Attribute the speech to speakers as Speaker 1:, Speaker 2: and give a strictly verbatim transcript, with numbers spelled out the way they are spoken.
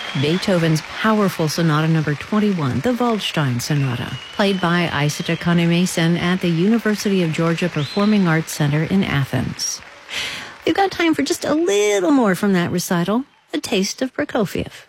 Speaker 1: Beethoven's powerful Sonata Number twenty-one, the Waldstein Sonata, played by Isata Kane-Mason at the University of Georgia Performing Arts Center in Athens. We've got time for just a little more from that recital, a taste of Prokofiev.